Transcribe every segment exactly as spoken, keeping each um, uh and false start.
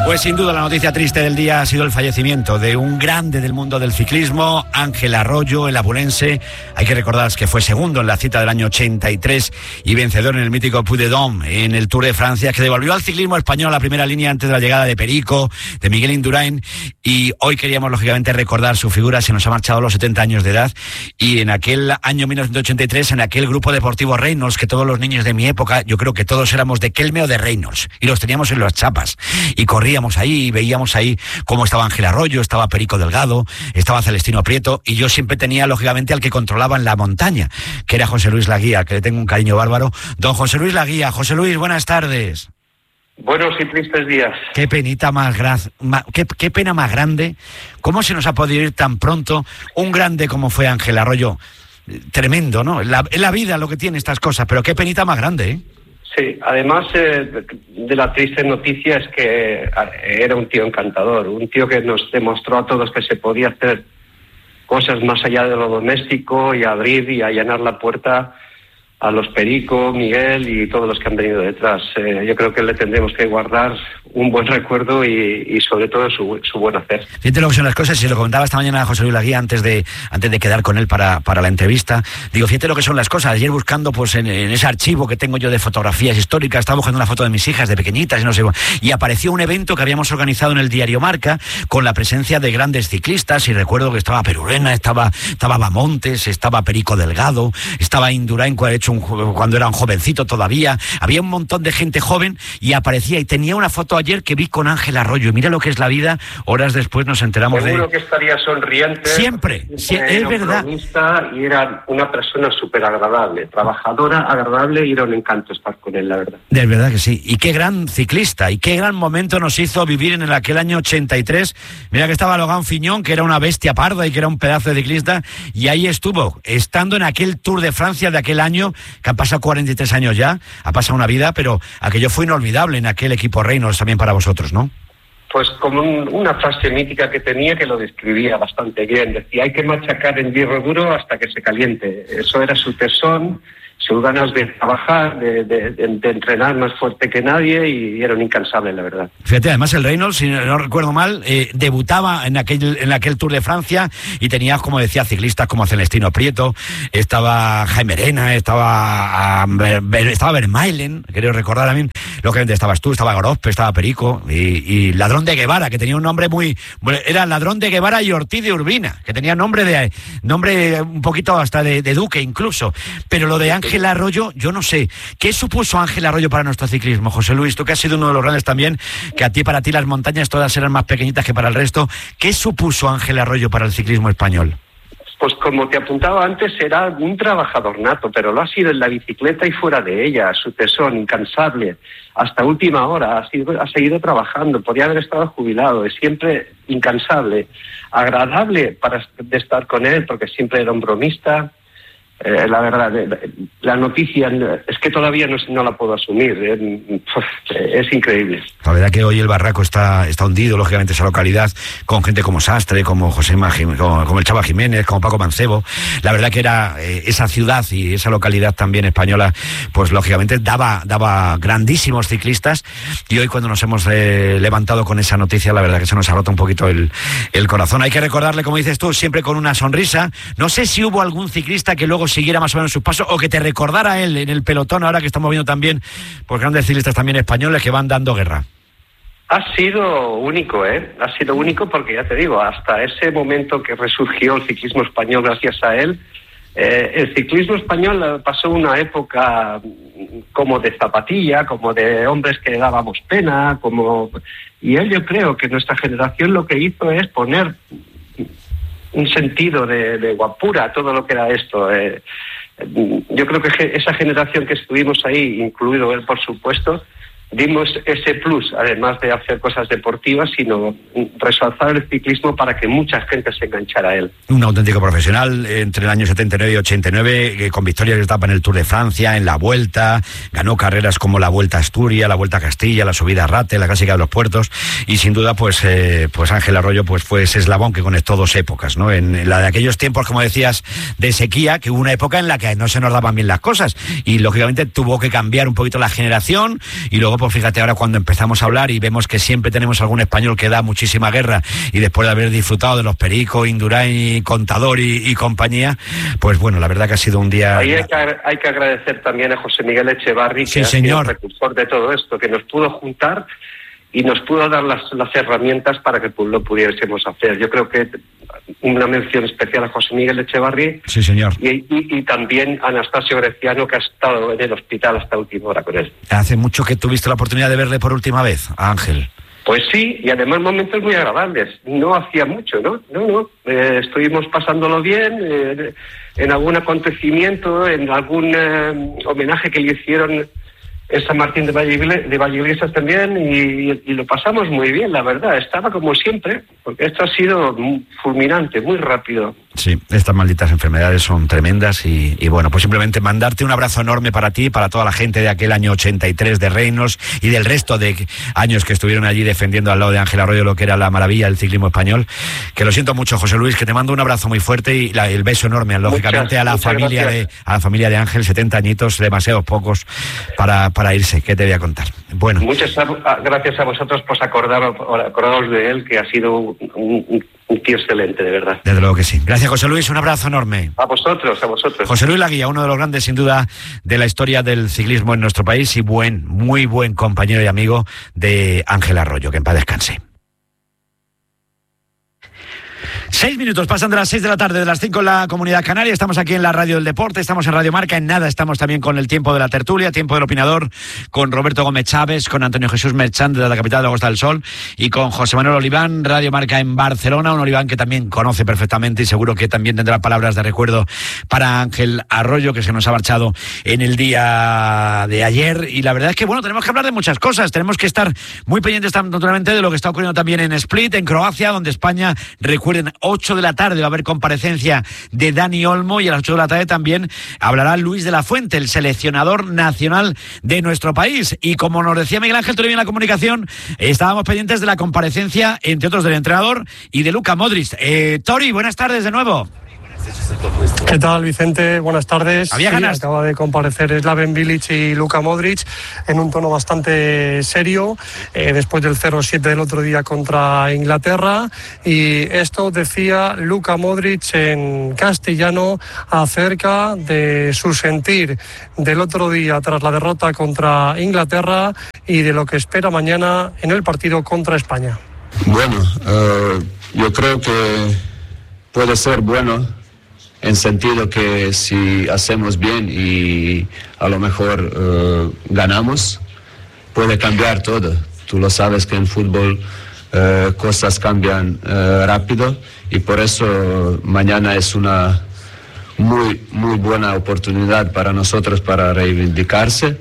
Pues sin duda la noticia triste del día ha sido el fallecimiento de un grande del mundo del ciclismo, Ángel Arroyo, el abulense. Hay que recordar que fue segundo en la cita del año ochenta y tres y vencedor en el mítico Puy de Dôme en el Tour de Francia, que devolvió al ciclismo español a la primera línea antes de la llegada de Perico, de Miguel Indurain. Y hoy queríamos lógicamente recordar su figura. Se nos ha marchado a los setenta años de edad, y en aquel año mil novecientos ochenta y tres, en aquel grupo deportivo Reynolds, que todos los niños de mi época, yo creo que todos éramos de Kelme o de Reynolds, y los teníamos en las chapas y corríamos ahí y veíamos ahí cómo estaba Ángel Arroyo, estaba Perico Delgado, estaba Celestino Prieto, y yo siempre tenía lógicamente al que controlaba en la montaña, que era José Luis Laguía, que le tengo un cariño bárbaro. Don José Luis Laguía. José Luis, buenas tardes. Buenos y tristes días. Qué penita más grande, qué, qué pena más grande. ¿Cómo se nos ha podido ir tan pronto un grande como fue Ángel Arroyo? Tremendo, ¿no? En la, en la vida lo que tiene estas cosas, pero qué penita más grande, ¿eh? Sí, además eh, de la triste noticia es que era un tío encantador, un tío que nos demostró a todos que se podía hacer cosas más allá de lo doméstico y abrir y allanar la puerta a los Perico, Miguel y todos los que han venido detrás. Eh, yo creo que le tendremos que guardar un buen recuerdo y, y sobre todo su, su buen hacer. Fíjate lo que son las cosas, y se lo comentaba esta mañana a José Luis Laguía antes de antes de quedar con él para, para la entrevista. Digo, fíjate lo que son las cosas. Ayer buscando pues en, en ese archivo que tengo yo de fotografías históricas, estaba buscando una foto de mis hijas de pequeñitas y no sé, y apareció un evento que habíamos organizado en el diario Marca con la presencia de grandes ciclistas, y recuerdo que estaba Perurena, estaba, estaba Bamontes, estaba Perico Delgado, estaba Indurain, que ha hecho un, cuando era un jovencito todavía. Había un montón de gente joven y aparecía, y tenía una foto ayer que vi con Ángel Arroyo, y mira lo que es la vida. Horas después nos enteramos Seguro de... Seguro que estaría sonriente. Siempre, siempre es verdad. Y era una persona súper agradable, trabajadora, agradable, y era un encanto estar con él, la verdad. De verdad que sí. Y qué gran ciclista, y qué gran momento nos hizo vivir en aquel año ochenta y tres. Mira que estaba Logan Fiñón, que era una bestia parda y que era un pedazo de ciclista, y ahí estuvo, estando en aquel Tour de Francia de aquel año, que han pasado cuarenta y tres años ya, ha pasado una vida, pero aquello fue inolvidable en aquel equipo Reynolds también para vosotros, ¿no? Pues como un, una frase mítica que tenía que lo describía bastante bien. Decía, hay que machacar en hierro duro hasta que se caliente. Eso era su tesón, sus ganas de trabajar, de, de, de, de entrenar más fuerte que nadie, y era un incansable, la verdad. Fíjate, además el Reynolds, si no recuerdo mal, eh, debutaba en aquel en aquel Tour de Francia, y tenías, como decía, ciclistas como Celestino Prieto, estaba Jaime Arena, estaba um, Ver, estaba Vermaelen, creo recordar a mí, lógicamente estabas tú, estaba Gorospe, estaba Perico, y, y Ladrón de Guevara, que tenía un nombre muy... Era Ladrón de Guevara y Ortiz de Urbina, que tenía nombre de nombre un poquito hasta de, de duque incluso. Pero lo de Ángel Arroyo, yo no sé. ¿Qué supuso Ángel Arroyo para nuestro ciclismo, José Luis? Tú que has sido uno de los grandes también, que a ti, para ti las montañas todas eran más pequeñitas que para el resto. ¿Qué supuso Ángel Arroyo para el ciclismo español? Pues como te apuntaba antes, era un trabajador nato, pero lo ha sido en la bicicleta y fuera de ella, su tesón, incansable, hasta última hora, ha, sido, ha seguido trabajando, podía haber estado jubilado, es siempre incansable, agradable para de estar con él, porque siempre era un bromista. Eh, la verdad, la noticia es que todavía no, no la puedo asumir, eh, es increíble. La verdad que hoy el Barraco está, está hundido, lógicamente, esa localidad, con gente como Sastre, como José como, como el Chava Jiménez, como Paco Mancebo. La verdad que era eh, esa ciudad y esa localidad también española, pues lógicamente daba, daba grandísimos ciclistas, y hoy cuando nos hemos eh, levantado con esa noticia, la verdad que se nos ha roto un poquito el, el corazón. Hay que recordarle, como dices tú, siempre con una sonrisa. No sé si hubo algún ciclista que luego siguiera más o menos sus pasos, o que te recordara a él en el pelotón, ahora que estamos viendo también por grandes ciclistas también españoles que van dando guerra. Ha sido único, ¿eh? Ha sido único porque, ya te digo, hasta ese momento que resurgió el ciclismo español gracias a él, eh, el ciclismo español pasó una época como de zapatilla, como de hombres que dábamos pena, como... Y él, yo creo que nuestra generación lo que hizo es poner un sentido de, de guapura a todo lo que era esto. Eh, yo creo que esa generación que estuvimos ahí, incluido él, por supuesto, dimos ese plus, además de hacer cosas deportivas, sino resalzar el ciclismo para que mucha gente se enganchara a él. Un auténtico profesional entre el año setenta y nueve y ochenta y nueve, con victorias de etapa en el Tour de Francia, en la Vuelta, ganó carreras como la Vuelta a Asturias, la Vuelta a Castilla, la Subida a Rate, la Clásica de los Puertos, y sin duda pues eh, pues Ángel Arroyo pues fue ese eslabón que conectó dos épocas, ¿no? En la de aquellos tiempos, como decías, de sequía, que hubo una época en la que no se nos daban bien las cosas, y lógicamente tuvo que cambiar un poquito la generación, y luego luego, pues fíjate, ahora cuando empezamos a hablar y vemos que siempre tenemos algún español que da muchísima guerra, y después de haber disfrutado de los Perico, Indurain, Contador y, y compañía, pues bueno, la verdad que ha sido un día... Ahí hay que, hay que agradecer también a José Miguel Echevarri, que sí, ha señor. sido el precursor de todo esto, que nos pudo juntar y nos pudo dar las, las herramientas para que lo pudiésemos hacer. Yo creo que una mención especial a José Miguel Echevarri. Sí, señor. Y, y, y también a Anastasio Greciano, que ha estado en el hospital hasta última hora con él. Hace mucho que tuviste la oportunidad de verle por última vez, a Ángel. Pues sí, y además momentos muy agradables. No hacía mucho, ¿no? No, no. Eh, estuvimos pasándolo bien, eh, en algún acontecimiento, en algún eh, homenaje que le hicieron en San Martín de Valleiglesias, de Valleiglesias también, y, y lo pasamos muy bien, la verdad. Estaba como siempre, porque esto ha sido fulminante, muy rápido. Sí, estas malditas enfermedades son tremendas y, y bueno, pues simplemente mandarte un abrazo enorme para ti, para toda la gente de aquel año ochenta y tres de Reinos y del resto de años que estuvieron allí defendiendo al lado de Ángel Arroyo lo que era la maravilla del ciclismo español. Que lo siento mucho, José Luis, que te mando un abrazo muy fuerte y la, el beso enorme, lógicamente, muchas, a la familia gracias. de a la familia de Ángel, setenta añitos, demasiados pocos para, para irse. ¿Qué te voy a contar? Bueno. Muchas gracias a vosotros por acordaros, acordaros de él, que ha sido un, un, un tío excelente, de verdad. Desde luego que sí. Gracias, José Luis, un abrazo enorme. A vosotros, a vosotros. José Luis Laguía, uno de los grandes, sin duda, de la historia del ciclismo en nuestro país y buen, muy buen compañero y amigo de Ángel Arroyo, que en paz descanse. Seis minutos pasan de las seis de la tarde, de las cinco en la Comunidad Canaria. Estamos aquí en la Radio del Deporte, estamos en Radio Marca. En nada estamos también con el tiempo de la tertulia, tiempo del opinador, con Roberto Gómez Chávez, con Antonio Jesús Merchán de la capital de la Costa del Sol y con José Manuel Oliván, Radio Marca en Barcelona. Un Oliván que también conoce perfectamente y seguro que también tendrá palabras de recuerdo para Ángel Arroyo, que se nos ha marchado en el día de ayer. Y la verdad es que, bueno, tenemos que hablar de muchas cosas. Tenemos que estar muy pendientes, naturalmente, de lo que está ocurriendo también en Split, en Croacia, donde España, recuerden, ocho de la tarde va a haber comparecencia de Dani Olmo y a las ocho de la tarde también hablará Luis de la Fuente, el seleccionador nacional de nuestro país. Y como nos decía Miguel Ángel Toribio en la comunicación, estábamos pendientes de la comparecencia, entre otros, del entrenador y de Luka Modric. Eh, Tori, buenas tardes de nuevo. ¿Qué tal, Vicente? Buenas tardes. Había ganas. Sí, acaba de comparecer Slaven Bilic y Luka Modric en un tono bastante serio, eh, después del cero siete del otro día contra Inglaterra. Y esto decía Luka Modric en castellano acerca de su sentir del otro día tras la derrota contra Inglaterra y de lo que espera mañana en el partido contra España. Bueno, uh, yo creo que puede ser bueno, en sentido que si hacemos bien y a lo mejor uh, ganamos, puede cambiar todo. Tú lo sabes que en fútbol uh, cosas cambian uh, rápido y por eso mañana es una muy, muy buena oportunidad para nosotros para reivindicarse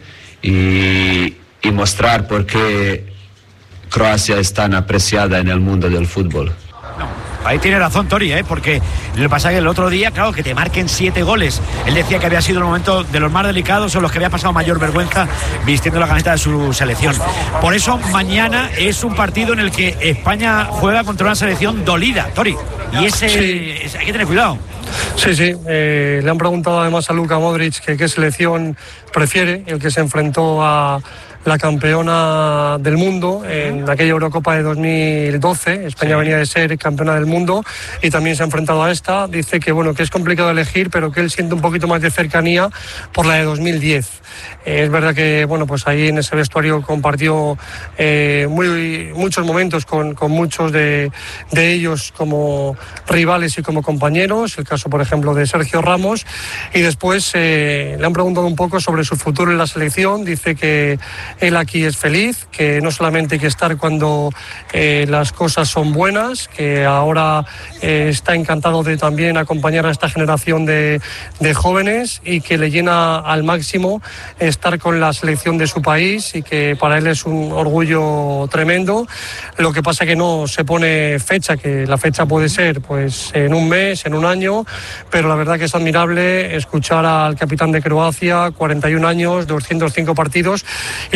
y, y mostrar por qué Croacia es tan apreciada en el mundo del fútbol. Ahí tiene razón Tori, ¿eh? Porque lo que pasa es que el otro día, claro, que te marquen siete goles. Él decía que había sido el momento de los más delicados o los que había pasado mayor vergüenza vistiendo la camiseta de su selección. Por eso mañana es un partido en el que España juega contra una selección dolida, Tori. Y ese, sí. ese hay que tener cuidado. Sí, sí. Eh, le han preguntado además a Luka Modric que qué selección prefiere, el que se enfrentó a la campeona del mundo en aquella Eurocopa de dos mil doce. España sí. venía de ser campeona del mundo y también se ha enfrentado a esta. Dice que bueno, que es complicado elegir, pero que él siente un poquito más de cercanía por la de dos mil diez. Eh, es verdad que bueno, pues ahí en ese vestuario compartió eh, muy, muchos momentos con, con muchos de, de ellos como rivales y como compañeros. El caso, por ejemplo, de Sergio Ramos. Y después eh, le han preguntado un poco sobre su futuro en la selección. Dice que él aquí es feliz, que no solamente hay que estar cuando eh, las cosas son buenas, que ahora eh, está encantado de también acompañar a esta generación de, de jóvenes y que le llena al máximo estar con la selección de su país y que para él es un orgullo tremendo. Lo que pasa que no se pone fecha, que la fecha puede ser pues en un mes, en un año, pero la verdad que es admirable escuchar al capitán de Croacia, cuarenta y un años, doscientos cinco partidos, y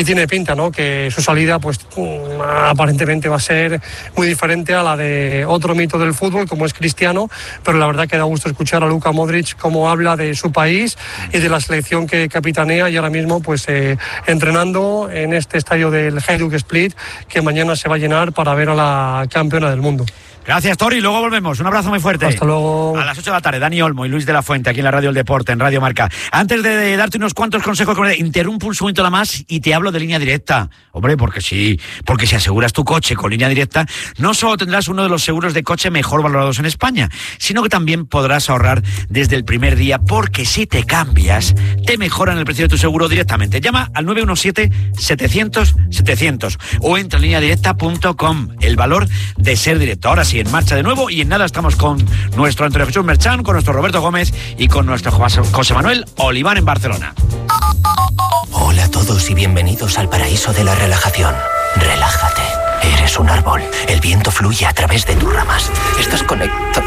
tiene pinta, ¿no? Que su salida, pues aparentemente va a ser muy diferente a la de otro mito del fútbol, como es Cristiano, pero la verdad que da gusto escuchar a Luka Modric cómo habla de su país y de la selección que capitanea, y ahora mismo pues eh, entrenando en este estadio del Hajduk Split, que mañana se va a llenar para ver a la campeona del mundo. Gracias, Tori. Luego volvemos. Un abrazo muy fuerte. Hasta luego. A las ocho de la tarde, Dani Olmo y Luis de la Fuente, aquí en la Radio El Deporte, en Radio Marca. Antes de darte unos cuantos consejos, interrumpo un segundito nada más y te hablo de Línea Directa. Hombre, porque si, porque si aseguras tu coche con Línea Directa, no solo tendrás uno de los seguros de coche mejor valorados en España, sino que también podrás ahorrar desde el primer día, porque si te cambias, te mejoran el precio de tu seguro directamente. Llama al nueve uno siete, setecientos, setecientos o entra en línea directa punto com. El valor de ser directo. Ahora sí, en marcha de nuevo, y en nada estamos con nuestro Antonio Jesús Merchán, con nuestro Roberto Gómez y con nuestro José Manuel Oliván en Barcelona. Hola a todos y bienvenidos al paraíso de la relajación. Relájate, eres un árbol. El viento fluye a través de tus ramas. Estás conectado.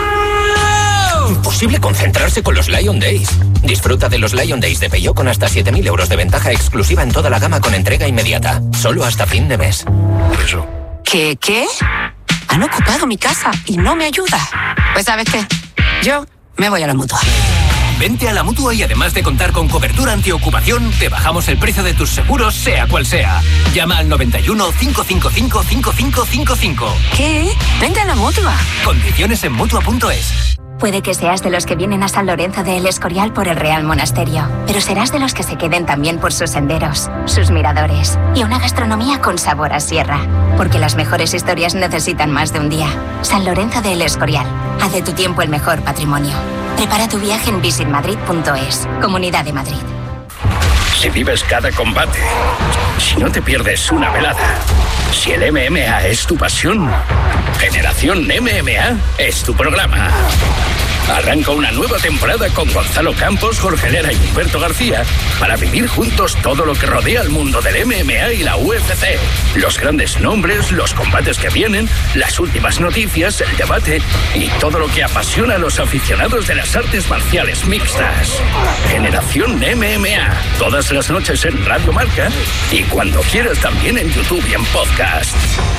Imposible concentrarse con los Lion Days. Disfruta de los Lion Days de Peugeot con hasta siete mil euros de ventaja exclusiva en toda la gama con entrega inmediata. Solo hasta fin de mes. Eso. ¿Qué, qué? Han ocupado mi casa y no me ayuda. Pues ¿sabes qué? Yo me voy a la Mutua. Vente a la Mutua y además de contar con cobertura antiocupación, te bajamos el precio de tus seguros, sea cual sea. Llama al noventa y uno, cinco cinco cinco, cinco cinco cinco cinco. ¿Qué? Vente a la Mutua. Condiciones en Mutua punto es. Puede que seas de los que vienen a San Lorenzo de El Escorial por el Real Monasterio, pero serás de los que se queden también por sus senderos, sus miradores y una gastronomía con sabor a sierra. Porque las mejores historias necesitan más de un día. San Lorenzo de El Escorial. Haz de tu tiempo el mejor patrimonio. Prepara tu viaje en visit madrid punto es. Comunidad de Madrid. Si vives cada combate, si no te pierdes una velada, si el M M A es tu pasión, Generación M M A es tu programa. Arranca una nueva temporada con Gonzalo Campos, Jorge Lera y Humberto García para vivir juntos todo lo que rodea al mundo del M M A y la U F C. Los grandes nombres, los combates que vienen, las últimas noticias, el debate y todo lo que apasiona a los aficionados de las artes marciales mixtas. Generación M M A, todas las noches en Radio Marca y cuando quieras también en YouTube y en podcast.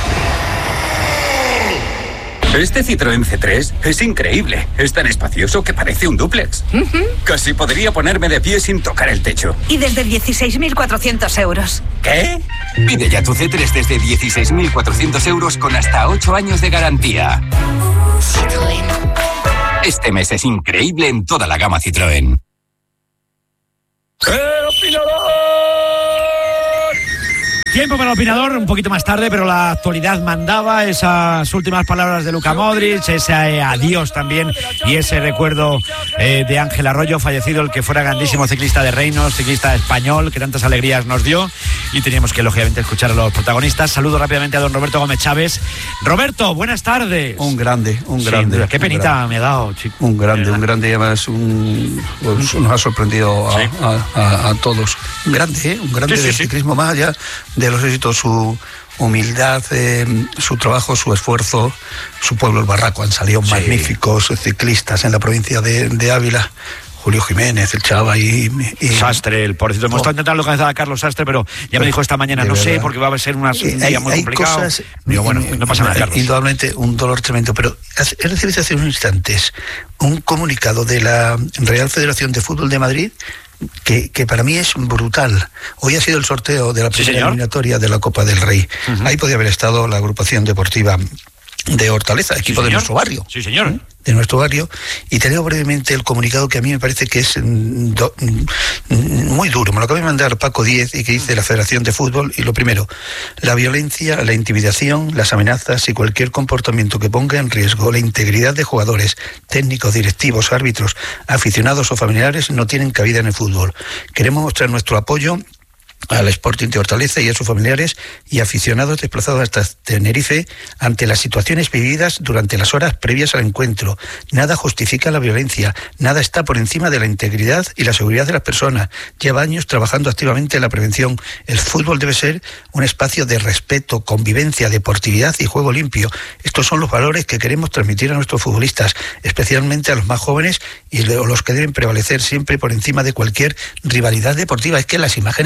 Este Citroën C tres es increíble. Es tan espacioso que parece un dúplex. Uh-huh. Casi podría ponerme de pie sin tocar el techo. Y desde dieciséis mil cuatrocientos euros. ¿Qué? Pide ya tu C tres desde dieciséis mil cuatrocientos euros con hasta ocho años de garantía. Citroën. Este mes es increíble en toda la gama Citroën. ¡El opinador! Tiempo para el opinador, un poquito más tarde, pero la actualidad mandaba. Esas últimas palabras de Luka Modric, ese eh, adiós también y ese recuerdo eh, de Ángel Arroyo, fallecido, el que fuera grandísimo ciclista de reinos, ciclista español, que tantas alegrías nos dio, y teníamos que lógicamente escuchar a los protagonistas. Saludo rápidamente a don Roberto Gómez Chávez. Roberto, buenas tardes. Un grande, un grande. Sí, qué penita grande. me ha dado, chico. Un grande, un grande, y además un, pues, nos ha sorprendido a, sí. a, a, a todos. Un grande, ¿eh? Un grande sí, sí, del sí. ciclismo, más allá de los éxitos, su humildad, eh, su trabajo, su esfuerzo, su pueblo, el Barraco. Han salido sí. magníficos ciclistas en la provincia de, de Ávila. Julio Jiménez, el Chava y, y... Sastre, el pobrecito. Hemos estado intentando localizar a Carlos Sastre, pero ya pero, me dijo esta mañana, no verdad. sé, porque va a ser una, un día hay, muy hay complicado. Cosas, Digo, bueno, no pasa nada, Carlos. Indudablemente un dolor tremendo, pero he recibido hace unos instantes un comunicado de la Real Federación de Fútbol de Madrid Que, que para mí es brutal. Hoy ha sido el sorteo de la primera ¿Sí, eliminatoria de la Copa del Rey. Uh-huh. Ahí podía haber estado la agrupación deportiva de Hortaleza, equipo sí, de nuestro barrio. Sí, señor. De nuestro barrio. Y te leo brevemente el comunicado que a mí me parece que es do, muy duro. Me lo acaba de mandar Paco Díez y que dice la Federación de Fútbol. Y lo primero, la violencia, la intimidación, las amenazas y cualquier comportamiento que ponga en riesgo la integridad de jugadores, técnicos, directivos, árbitros, aficionados o familiares no tienen cabida en el fútbol. Queremos mostrar nuestro apoyo al Sporting de Hortaleza y a sus familiares y aficionados desplazados hasta Tenerife ante las situaciones vividas durante las horas previas al encuentro. Nada justifica la violencia, nada está por encima de la integridad y la seguridad de las personas. Lleva años trabajando activamente en la prevención. El fútbol debe ser un espacio de respeto, convivencia, deportividad y juego limpio. Estos son los valores que queremos transmitir a nuestros futbolistas, especialmente a los más jóvenes y los que deben prevalecer siempre por encima de cualquier rivalidad deportiva. Es que las imágenes son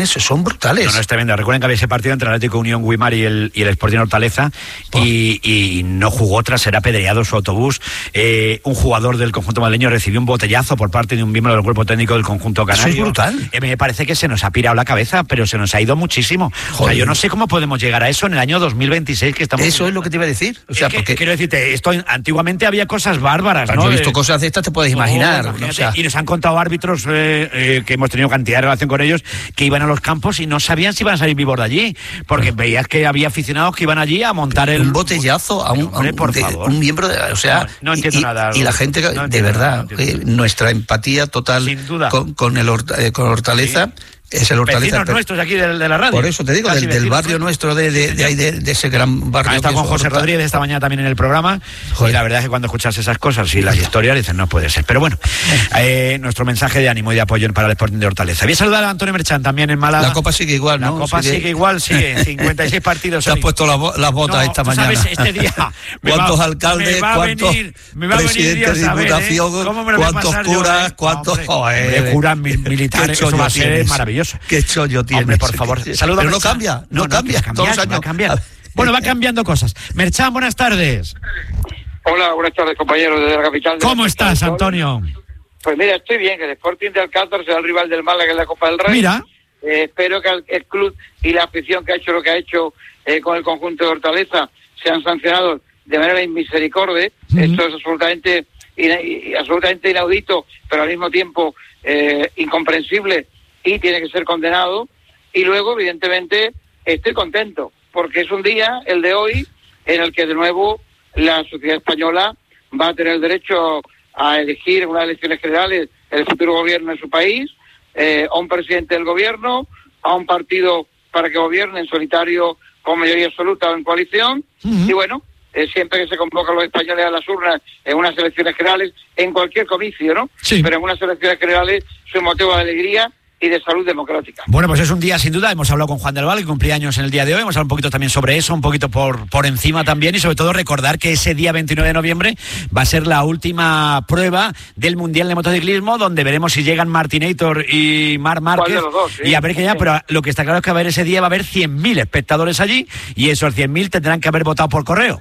brutales. No, no, es tremendo. Recuerden que había ese partido entre el Atlético Unión Guimar y el, y el Sporting Hortaleza oh. y, y no jugó tras ser apedreado su autobús. Eh, un jugador del conjunto madrileño recibió un botellazo por parte de un miembro del cuerpo técnico del conjunto canario. Eso es brutal. Eh, me parece que se nos ha pirado la cabeza, pero se nos ha ido muchísimo. Joder. O sea, yo no sé cómo podemos llegar a eso en el año dos mil veintiséis que estamos... Eso es lo que te iba a decir. O sea, es que, porque... quiero decirte, esto antiguamente había cosas bárbaras, ¿no? Yo he visto cosas de estas, te puedes imaginar. Oh, o sea... Y nos han contado árbitros eh, eh, que hemos tenido cantidad de relación con ellos, que iban a los campos y no sabían si iban a salir vivos de allí, porque no. veías que había aficionados que iban allí a montar el... Un botellazo a un, hombre, por de, favor. un miembro de... O sea... No, no entiendo y, nada. Y la gente, no de verdad, nada, no eh, nuestra empatía total Sin duda. Con, con, el, eh, con Hortaleza... Sí. Es el Hortaleza. Vecinos pero, nuestros aquí de, de la radio. Por eso te digo, del, del barrio nuestro, de, de, de ahí, de, de ese gran barrio. Ha estado con José Hortaleza. Rodríguez esta mañana también en el programa. Joder. Y la verdad es que cuando escuchas esas cosas y las historias dices, no puede ser. Pero bueno, eh, nuestro mensaje de ánimo y de apoyo para el Sporting de Hortaleza. Voy a saludar a Antonio Merchán también en Málaga. La Copa sigue igual, ¿no? La Copa sigue, sigue igual, sigue. cincuenta y seis partidos. Te has puesto las la botas no, esta mañana. Sabes, este día ¿Cuántos va, alcaldes, cuántos venir, presidentes de diputación, ¿eh? cuántos curas, yo, cuántos... Hombre, joder, curas militares, eso va a ser maravilloso. Qué chollo tienes. Hombre, por favor, saluda. Pero no cambia, no, no cambia. No, todos los años. Va bueno, va cambiando cosas. Merchán, buenas tardes. Hola, buenas tardes, compañeros de la capital. De ¿Cómo la estás, Antonio? Pues mira, estoy bien, que el Sporting de Alcázar será el rival del Málaga en la Copa del Rey. Mira. Eh, espero que el, el club y la afición que ha hecho lo que ha hecho eh, con el conjunto de Hortaleza sean sancionados de manera inmisericordia. Uh-huh. Esto es absolutamente, in, absolutamente inaudito, pero al mismo tiempo eh, incomprensible, y tiene que ser condenado. Y luego, evidentemente, estoy contento, porque es un día, el de hoy, en el que de nuevo la sociedad española va a tener el derecho a elegir en unas elecciones generales el futuro gobierno de su país, eh, a un presidente del gobierno, a un partido para que gobierne en solitario con mayoría absoluta o en coalición. Uh-huh. Y bueno, eh, siempre que se convocan los españoles a las urnas en unas elecciones generales, en cualquier comicio, ¿no? Sí. Pero en unas elecciones generales es un motivo de alegría y de salud democrática. Bueno, pues es un día sin duda. Hemos hablado con Juan del Val, que cumplía años en el día de hoy. Hemos hablado un poquito también sobre eso, un poquito por, por encima también, y sobre todo recordar que ese día veintinueve de noviembre va a ser la última prueba del Mundial de Motociclismo, donde veremos si llegan Martinator y Marc Márquez. Dos, sí, y a ver qué ya, sí. Pero lo que está claro es que a ver ese día va a haber cien mil espectadores allí, y esos cien mil tendrán que haber votado por correo.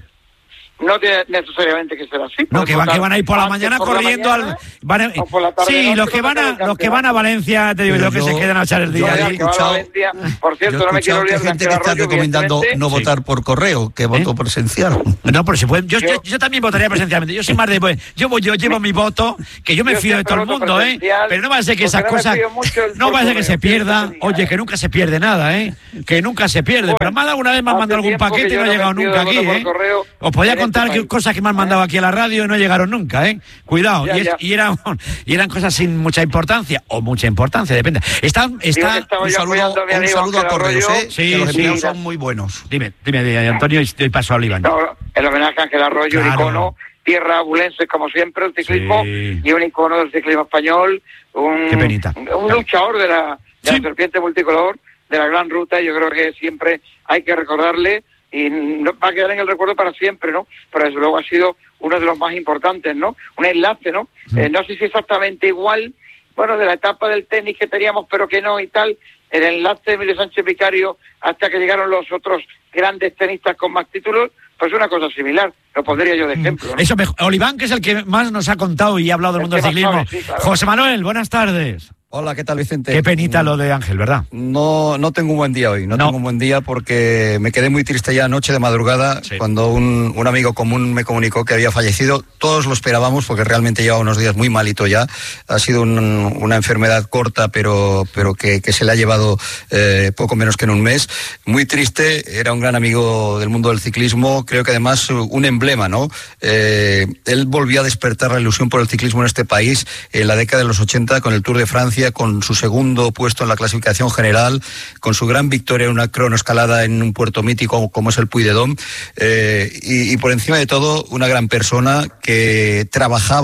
No tiene necesariamente que ser así. No, que van, que van a ir por la mañana por corriendo la mañana, al... Van a, por la tarde, sí, los que van a los que van a Valencia, te digo, los que se quedan a echar el día. Yo he escuchado, Valencia, por cierto, yo he no me quiero olvidar que gente que está recomendando no sí. votar por correo, que voto ¿Eh? presencial. No, pero si pueden, yo, yo, yo también votaría presencialmente. Yo soy más de pues, yo voy, yo llevo mi voto, que yo me yo fío de todo el mundo, ¿eh? Pero no va a ser que esas cosas no va a ser que se pierda. Oye, que nunca se pierde nada, ¿eh? Que nunca se pierde. Pero más de alguna vez me han mandado algún paquete y no ha llegado nunca aquí, ¿eh? Os podía contar cosas que me han mandado aquí a la radio y no llegaron nunca, ¿eh? Cuidado, ya, y, es, y, eran, y eran cosas sin mucha importancia, o mucha importancia, depende. Está, está, un saludo, a, un saludo a Correos, ¿eh? Sí, que los sí, envíos son muy buenos. Dime, dime, Antonio, y doy paso a Iván. No, el homenaje a Ángel Arroyo, claro. Un icono, tierra abulense, como siempre, el ciclismo, sí. Y un icono del ciclismo español, un, Qué penita. un luchador de la, de sí. la serpiente multicolor, de la gran ruta. Yo creo que siempre hay que recordarle, y no, va a quedar en el recuerdo para siempre, ¿no? Pero desde luego ha sido uno de los más importantes, ¿no? Un enlace, ¿no? Sí. Eh, no sé si exactamente igual, bueno, de la etapa del tenis que teníamos, pero que no y tal, el enlace de Emilio Sánchez Vicario hasta que llegaron los otros grandes tenistas con más títulos, pues una cosa similar, lo pondría yo de ejemplo, ¿no? Eso, Oliván, que es el que más nos ha contado y ha hablado del mundo del ciclismo. Sabe, sí, claro. José Manuel, buenas tardes. Hola, ¿qué tal, Vicente? Qué penita lo de Ángel, ¿verdad? No, no tengo un buen día hoy, no, no. tengo un buen día porque me quedé muy triste ya anoche de madrugada, sí. cuando un, un amigo común me comunicó que había fallecido. Todos lo esperábamos porque realmente lleva unos días muy malito ya. Ha sido un, una enfermedad corta, pero, pero que, que se le ha llevado eh, poco menos que en un mes. Muy triste, era un gran amigo del mundo del ciclismo, creo que además un emblema, ¿no? Eh, él volvió a despertar la ilusión por el ciclismo en este país en la década de los ochenta con el Tour de Francia, con su segundo puesto en la clasificación general, con su gran victoria en una cronoescalada en un puerto mítico como es el Puy de Dôme, eh, y, y por encima de todo una gran persona que trabajaba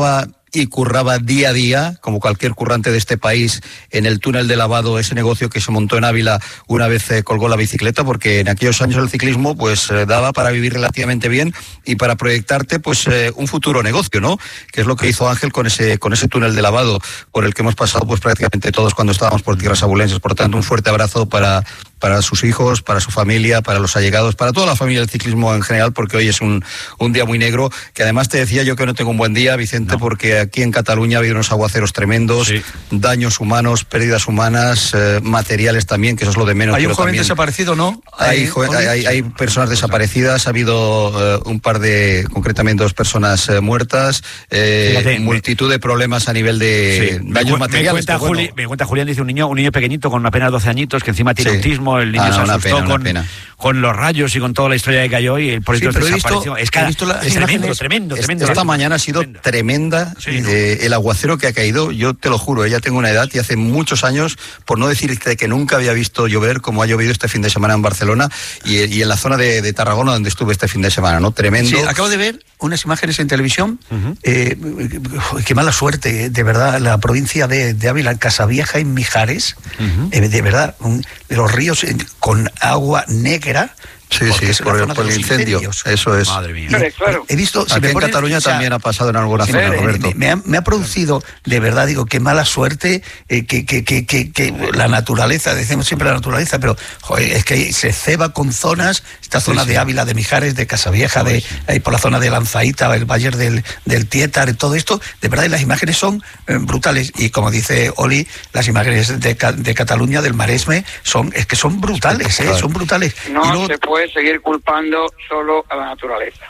y curraba día a día, como cualquier currante de este país, en el túnel de lavado, ese negocio que se montó en Ávila una vez eh, colgó la bicicleta, porque en aquellos años el ciclismo pues eh, daba para vivir relativamente bien y para proyectarte pues eh, un futuro negocio, ¿no? Que es lo que hizo Ángel con ese con ese túnel de lavado por el que hemos pasado pues prácticamente todos cuando estábamos por tierras abulenses. Por tanto, un fuerte abrazo para para sus hijos, para su familia, para los allegados, para toda la familia del ciclismo en general, porque hoy es un, un día muy negro, que además te decía yo que no tengo un buen día, Vicente, no. porque aquí en Cataluña ha habido unos aguaceros tremendos, sí. daños humanos, pérdidas humanas, eh, materiales también, que eso es lo de menos. ¿Hay un joven también desaparecido, no? Hay, joven, hay, hay, hay personas desaparecidas, ha habido eh, un par de, concretamente dos personas eh, muertas, eh, Fíjate, multitud me... de problemas a nivel de sí. daños me, materiales. Me cuenta, Juli, bueno. me cuenta Julián, dice un niño, un niño pequeñito con apenas doce añitos, que encima tiene sí. autismo, el niño ah, no, se asustó pena, con, con los rayos y con toda la historia que cayó y por eso sí, desapareció. Es, que, es tremendo, tremendo, tremendo. Esta mañana ha sido tremendo. tremenda sí, ¿no? eh, el aguacero que ha caído. Yo te lo juro, ya tengo una edad y hace muchos años, por no decirte que nunca había visto llover como ha llovido este fin de semana en Barcelona y, y en la zona de, de Tarragona donde estuve este fin de semana, ¿no? Tremendo. Sí, acabo de ver unas imágenes en televisión. Uh-huh. eh, qué mala suerte, de verdad, la provincia de, de Ávila, Casavieja y Mijares, uh-huh. eh, de verdad, un, los ríos eh, con agua negra. Sí, sí, por, el, por el incendio. Incendios. Eso es. Madre mía. Y, claro. He visto. Aquí en ponen, Cataluña o sea, también ha pasado en alguna sí, zona, Roberto. Me, me, ha, me ha producido, de verdad, digo, qué mala suerte eh, que, que, que, que, que la naturaleza, decimos siempre la naturaleza, pero joder, es que se ceba con zonas, esta zona sí, sí. de Ávila, de Mijares, de Casavieja, de, ahí por la zona de Lanzaíta, el Valle del, del Tietar, todo esto, de verdad, y las imágenes son eh, brutales. Y como dice Oli, las imágenes de, de Cataluña, del Maresme, son, es que son brutales, eh, son brutales. No y luego, se puede seguir culpando solo a la naturaleza.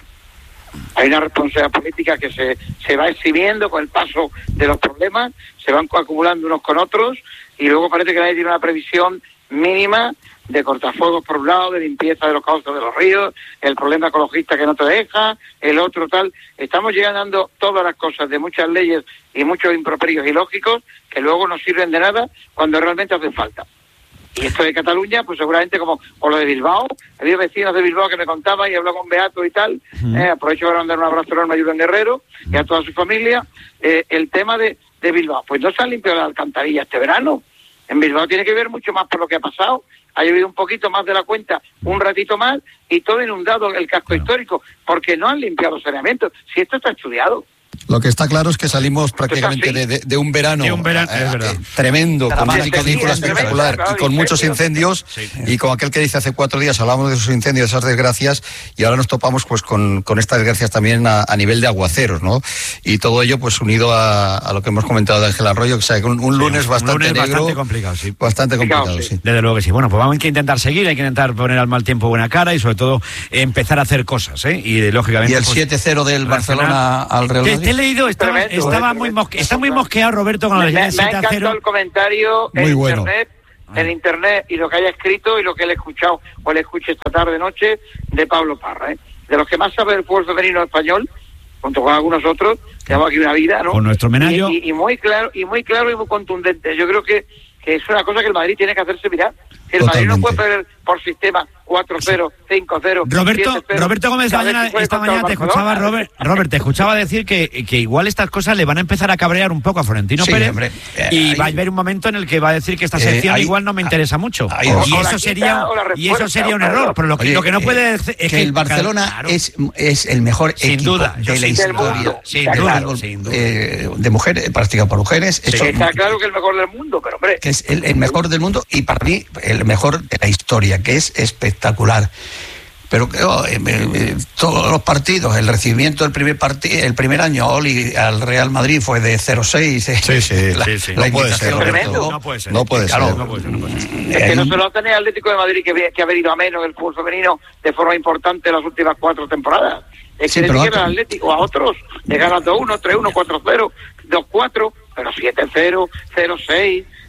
Hay una responsabilidad política que se, se va exhibiendo con el paso de los problemas, se van acumulando unos con otros y luego parece que nadie tiene una previsión mínima de cortafuegos por un lado, de limpieza de los cauces de los ríos, el problema ecologista que no te deja, el otro tal. Estamos llegando todas las cosas de muchas leyes y muchos improperios ilógicos que luego no sirven de nada cuando realmente hacen falta. Y esto de Cataluña, pues seguramente como o lo de Bilbao, había vecinos de Bilbao que me contaban y habló con Beato y tal, uh-huh. eh, aprovecho para mandar un abrazo enorme a Julen Guerrero y a toda su familia, eh, el tema de, de Bilbao, pues no se han limpiado las alcantarillas este verano, en Bilbao tiene que ver mucho más por lo que ha pasado, ha llovido un poquito más de la cuenta, un ratito más, y todo inundado el casco claro. histórico, porque no han limpiado los saneamientos, si esto está estudiado. Lo que está claro es que salimos prácticamente de, de, de un verano, de un verano eh, eh, tremendo, con una canícula espectacular claro, y con muchos incendios sí. y con aquel que dice hace cuatro días hablábamos de esos incendios, de esas desgracias y ahora nos topamos pues con, con estas desgracias también a, a nivel de aguaceros, ¿no? Y todo ello pues unido a, a lo que hemos comentado de Ángel Arroyo, que o sea, un, un lunes sí, bastante un lunes negro, bastante complicado, sí. Bastante complicado, sí. Desde luego que sí. Bueno, pues vamos a intentar seguir, hay que intentar poner al mal tiempo buena cara y sobre todo empezar a hacer cosas, ¿eh? Y lógicamente... Y el pues, siete cero del Barcelona al Real Madrid. Te he leído, estaba, estaba muy mosque, está muy mosqueado Roberto con me, los me, me ha encantado el comentario muy en bueno. internet, en internet y lo que haya escrito y lo que él ha escuchado o le escuché esta tarde noche de Pablo Parra, ¿eh? De los que más sabe del fútbol femenino español, junto con algunos otros, llevamos aquí una vida, ¿no? Con nuestro homenaje. Y, y, y muy claro, y muy claro y muy contundente. Yo creo que, que es una cosa que el Madrid tiene que hacerse mirar. Que el Totalmente. Madrid no puede perder por sistema cuatro cero, cinco cero, Roberto, siete cero. Roberto Gómez, mañana, esta mañana te escuchaba, Robert, Robert, te escuchaba decir que, que igual estas cosas le van a empezar a cabrear un poco a Florentino sí, Pérez hombre, eh, y ahí, va a haber un momento en el que va a decir que esta sección eh, ahí, igual no me interesa mucho ahí, y, eso sería, y eso sería un error, pero lo que, Oye, lo que no puede decir es que, que el Barcelona claro, es, es el mejor sin equipo duda, de la historia sin duda, claro, sin duda. Eh, de mujeres, practicado por mujeres. Sí, está claro que es el mejor del mundo, pero hombre. Que es el, el mejor del mundo y para mí el mejor de la historia, que es espectacular. Pero oh, eh, eh, todos los partidos, el recibimiento del primer partido, el primer año Oli al Real Madrid fue de cero seis. Eh, sí, sí, la, sí, sí. La no, puede ser, Roberto, no puede ser. No puede claro, ser. No puede ser. No puede ser. Es que no se lo ha tenido Atlético de Madrid que, que ha venido a menos el fútbol femenino de forma importante en las últimas cuatro temporadas. Es que sí, le dijeron al Atlético a otros, le ganan dos uno, tres uno, cuatro cero, dos cuatro, pero siete cero, cero seis,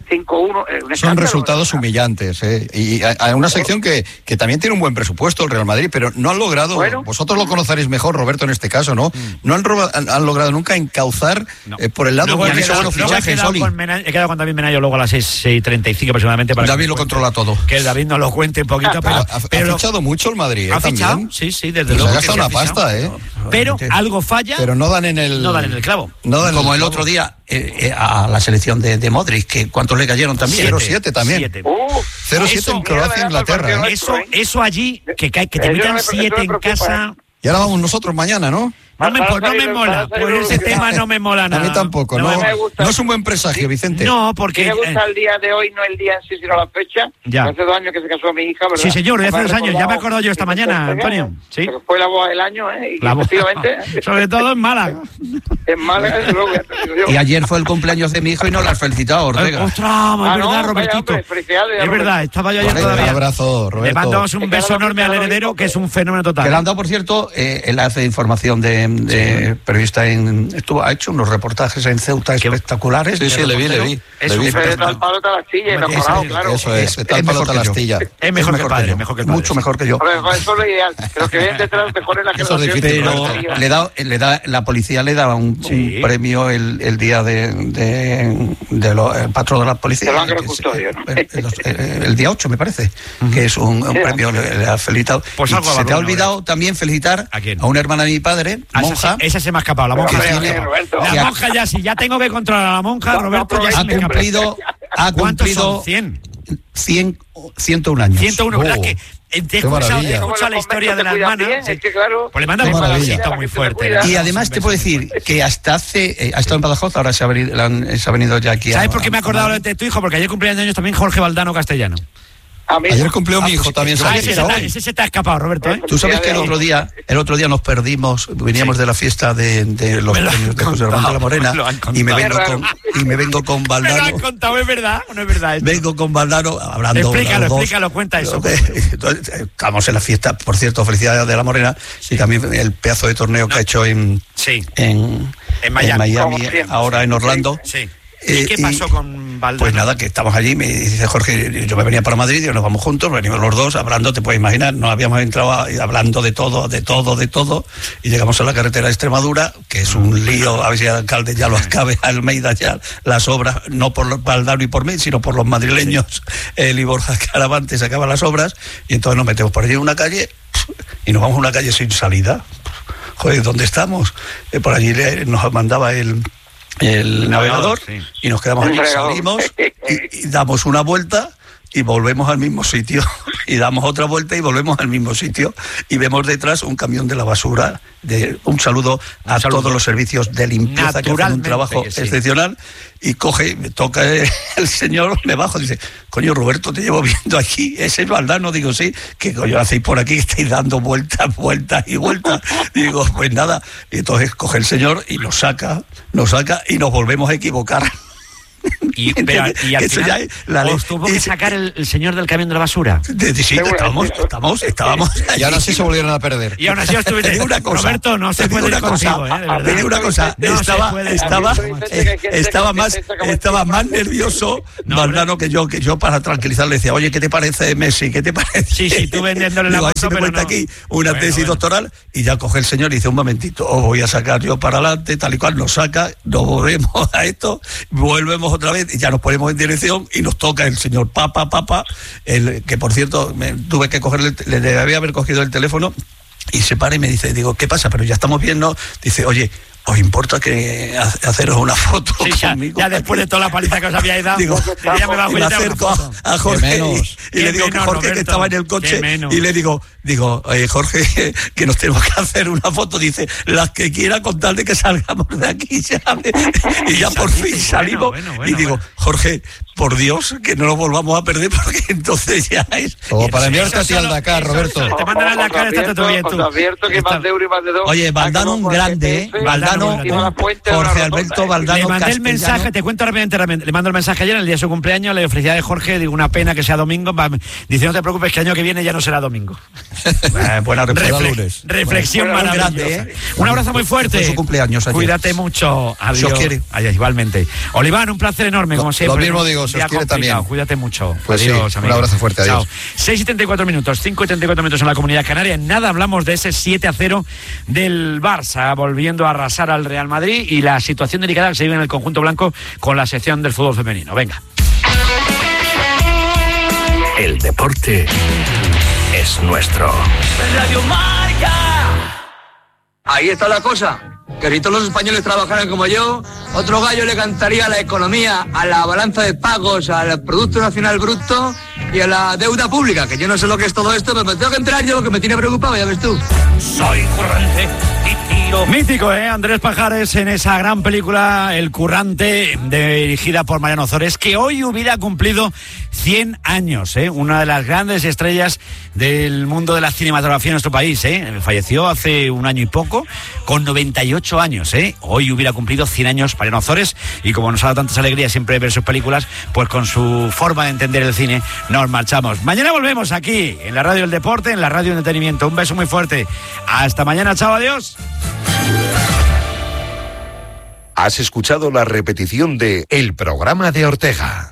cinco uno. Eh, un Son resultados humillantes, ¿eh? Y a, a una sección que, que también tiene un buen presupuesto, el Real Madrid, pero no han logrado, bueno, vosotros lo conoceréis mejor, Roberto, en este caso, ¿no? No han, roba, han, han logrado nunca encauzar no. eh, por el lado no, que han hecho buenos fichajes. He quedado con David Menayo luego a las seis y treinta y cinco aproximadamente. Para David lo controla todo. Que David nos lo cuente un poquito, pero... Ha, pero, ha fichado mucho el Madrid, ¿eh? ¿Ha fichado? También. Sí, sí, desde pues luego. Se ha gastado una pasta, ¿eh? Pero algo falla. Pero no dan en el... No dan en el clavo. No dan como el, el otro día eh, eh, a la selección de, de Modric, que ¿cuántos le cayeron también? cero siete también. Siete. Uh, cero siete en Croacia, Inglaterra. ¿eh? Eso, eso allí, que, que te metan siete en casa... Y ahora vamos nosotros mañana, ¿no? No me, no me mola, pues ese tema no me mola nada. A mí tampoco, no, no, no es un buen presagio, Vicente. No, porque... Me gusta el día de hoy, no el día en sí, sino la fecha. Ya. Hace dos años que se casó mi hija, ¿verdad? Sí, señor, hace dos años, ya me he acordado yo esta mañana, Antonio. Sí. Pero fue la boda del año, ¿eh? Y la efectivamente... Sobre todo en Málaga. En Málaga, desde luego, ya te digo yo. Y ayer fue el cumpleaños de mi hijo y no lo has felicitado, Ortega. ¡Ostras! Es ah, verdad, no, Robertito. Vaya, hombre, es verdad, estaba yo ayer vale, todavía. Un abrazo, Roberto. Le mandamos un beso enorme al heredero, que es un fenómeno total. Que le han dado, por cierto, eh, enlace de información de... de sí. Periodista en, estuvo, ha hecho unos reportajes en Ceuta espectaculares. Sí, sí, le vi, le vi. Es un tal palo Talastilla, enamorado, claro. Eso es, tal palo Talastilla. Es mejor que el padre, mejor que el padre. Mucho mejor que yo. Eso es lo ideal. Pero que vienen detrás mejor en la generación. Pero le da, le da, la policía le da un, sí. un premio el, el día de, de, de lo, el patrón de la policía. El ángel custodio, ¿no? el, el, el día ocho, me parece, uh-huh. que es un, un sí. premio, le, le ha felicitado. Pues algo se te ha olvidado ¿verdad? También felicitar a, a una hermana de mi padre, a monja. Esa, esa se me ha escapado, la monja. Pero, tiene, la ya. monja ya, si ya tengo que controlar a la monja, no, Roberto no, ya se me ha cumplido, ha cumplido cien? cien, ciento uno años. ciento uno, oh. ¿verdad? Que te he escuchado, he escuchado la historia de la hermana. Sí. Es que, claro, pues le manda un besito muy fuerte. Y además te puedo decir que hasta hace, eh, ha estado en Badajoz, ahora se ha venido, se ha venido ya aquí. ¿Sabes a, por qué me he acordado de tu hijo? Porque ayer cumplía años también Jorge Valdano Castellano. Ayer cumplió ah, mi hijo pues, también. Ah, ese, se ese se te ha escapado, Roberto, ¿eh? Tú sabes que el otro día, el otro día nos perdimos, veníamos sí. de la fiesta de, de los premios de José Ramón de la Morena y me vengo con y me vengo con Valdano. Me lo han contado, es verdad, no es verdad. Esto. Vengo con Valdano hablando. Explícalo, explícalo, cuenta eso. Entonces, estamos en la fiesta, por cierto, felicidades de la Morena sí. y también el pedazo de torneo no. que ha hecho en sí. en, en Miami, en Miami ahora en Orlando. Sí. ¿Y qué pasó y, con Valdano? Pues nada, que estamos allí, me dice Jorge, yo me venía para Madrid, y nos vamos juntos, venimos los dos hablando, te puedes imaginar, nos habíamos entrado hablando de todo, de todo, de todo, y llegamos a la carretera de Extremadura, que es un lío, a ver si el alcalde ya lo acabe, Almeida ya, las obras, no por Valdano y por mí, sino por los madrileños, él y Borja Caravante se acaban las obras, y entonces nos metemos por allí en una calle, y nos vamos a una calle sin salida. Joder, ¿dónde estamos? Eh, por allí nos mandaba el... el navegador, sí. y nos quedamos allí, salimos y, y damos una vuelta y volvemos al mismo sitio y damos otra vuelta y volvemos al mismo sitio y vemos detrás un camión de la basura. De, un saludo a un saludo. todos los servicios de limpieza que hacen un trabajo sí. excepcional y coge, me toca el señor, me bajo, dice, coño Roberto, te llevo viendo aquí, ese es Valdano, digo sí, ¿qué coño hacéis por aquí? Estáis dando vueltas, vueltas y vueltas. Digo, pues nada, y entonces coge el señor y nos saca, nos saca y nos volvemos a equivocar. Y, pero, y al final, ya es, la os tuvo que sacar el, el señor del camión de la basura. De, de, sí, estábamos, estábamos, estábamos. Y aún así se volvieron a perder. Y aún así os tuviste. Una cosa, Roberto, no se puede ir contigo, ¿eh? De verdad. Te digo una cosa, no estaba, puede, estaba, eh, estaba más, estaba más nervioso no, Valdano que yo, que yo para tranquilizarle decía, oye, ¿qué te parece Messi? ¿Qué te parece? Sí, sí, tú vendiéndole la moto, pero no. aquí una bueno, tesis bueno. doctoral y ya coge el señor y dice, un momentito, os voy a sacar yo para adelante, tal y cual, nos saca, nos volvemos a esto, volvemos otra vez y ya nos ponemos en dirección y nos toca el señor Papa, Papa, el que por cierto me tuve que cogerle, le debía haber cogido el teléfono y se para y me dice, digo, ¿qué pasa? Pero ya estamos bien, ¿no? Dice, oye, ¿os importa que haceros una foto sí, conmigo? Ya, ya después de toda la paliza que os habíais dado, digo, ya me, me acerco a, a Jorge y, y le digo menos, que Jorge Roberto, que estaba en el coche y le digo, digo, oye, Jorge, que nos tenemos que hacer una foto. Dice, las que quiera con tal de que salgamos de aquí ya. Y ya por fin salimos bueno, bueno, bueno, y digo, bueno. Jorge, por Dios, que no nos volvamos a perder porque entonces ya es... Como para enviarte a ti al Dakar, Roberto. Te mandan al Dakar, está todo bien tú. Oye, Valdano un grande, ¿eh? Valdano Valdano, Jorge Alberto Valdano. Le mandé el Castellano. mensaje, te cuento rápidamente, le mando el mensaje ayer, en el día de su cumpleaños, le ofrecía de Jorge, digo, una pena que sea domingo, va, dice, no te preocupes, que año que viene ya no será domingo. Eh, buena reflexión. Refle- reflexión Bueno, maravillosa. grande, ¿eh? Un abrazo muy fuerte. Fue su cumpleaños ayer. Cuídate mucho. Adiós. Se os quiere. Adiós, igualmente. Oliván, un placer enorme, como Lo- siempre. lo mismo digo, se os Día quiere complicado. también. Cuídate mucho. Pues adiós, sí, amigo. un abrazo fuerte, adiós. Chao. seis y treinta y cuatro minutos, cinco y treinta y cuatro minutos en la Comunidad Canaria. En nada hablamos de ese siete a cero del Barça, volviendo a arrasar al Real Madrid y la situación delicada que se vive en el conjunto blanco con la sección del fútbol femenino. Venga. El deporte es nuestro. Radio Marca. Ahí está la cosa, que si todos los españoles trabajaran como yo, otro gallo le cantaría a la economía, a la balanza de pagos, al Producto Nacional Bruto y a la deuda pública, que yo no sé lo que es todo esto, pero me tengo que enterar yo, lo que me tiene preocupado, ya ves tú. Soy currante y tiro. Mítico, ¿eh? Andrés Pajares en esa gran película El Currante, dirigida por Mariano Ozores, que hoy hubiera cumplido cien años, ¿eh? Una de las grandes estrellas del mundo de la cinematografía en nuestro país, ¿eh? Falleció hace un año y poco, con noventa y ocho años, ¿eh? Hoy hubiera cumplido cien años Mariano Ozores, y como nos ha dado tantas alegrías siempre ver sus películas, pues con su forma de entender el cine nos marchamos. Mañana volvemos aquí, en la Radio del Deporte, en la Radio del Entretenimiento. Un beso muy fuerte. Hasta mañana, chao, adiós. Has escuchado la repetición de El programa de Ortega.